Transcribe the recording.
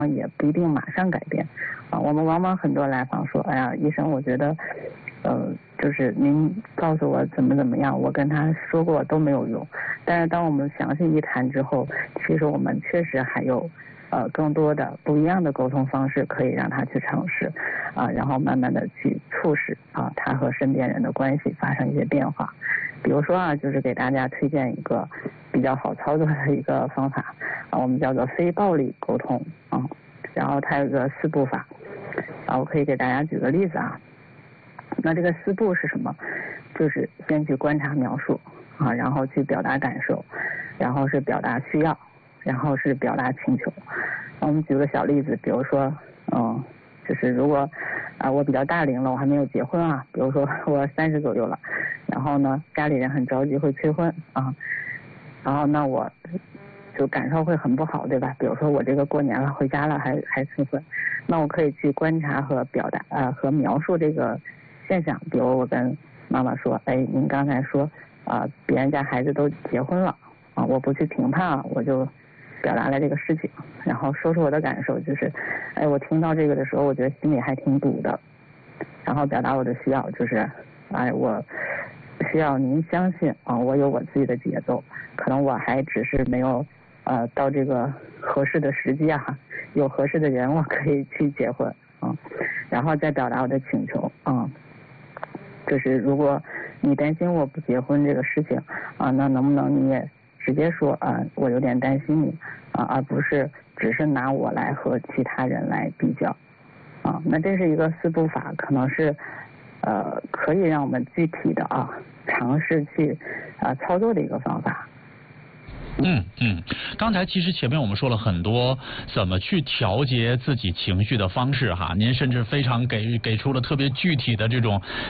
也不一定马上改变啊。我们往往很多来访说，哎呀，医生，我觉得就是您告诉我怎么样，我跟他说过都没有用。但是当我们详细一谈之后，其实我们确实还有更多的不一样的沟通方式可以让他去尝试啊，然后慢慢的去促使啊他和身边人的关系发生一些变化。比如说啊，就是给大家推荐一个比较好操作的一个方法啊，我们叫做非暴力沟通啊，然后它有个4步法啊，我可以给大家举个例子啊。那这个4步是什么？就是先去观察描述啊，然后去表达感受，然后是表达需要，然后是表达请求。我们举个小例子，比如说就是如果我比较大龄了，我还没有结婚啊，比如说我30左右了，然后呢家里人很着急会催婚啊，然后那我就感受会很不好，对吧？比如说我这个过年了回家了还催婚，那我可以去观察和表达和描述这个现象。比如我跟妈妈说，哎，您刚才说别人家孩子都结婚了啊，我不去评判啊，我就表达了这个事情，然后说出我的感受，就是哎，我听到这个的时候我觉得心里还挺堵的，然后表达我的需要，就是哎，我需要您相信啊，我有我自己的节奏，可能我还只是没有到这个合适的时机啊，有合适的人我可以去结婚啊，然后再表达我的请求啊，就是如果你担心我不结婚这个事情啊，那能不能你也直接说我有点担心你啊，而不是只是拿我来和其他人来比较啊。那这是一个4步法，可能是可以让我们具体的尝试去操作的一个方法。 刚才其实前面我们说了很多怎么去调节自己情绪的方式哈，您甚至非常给出了特别具体的这种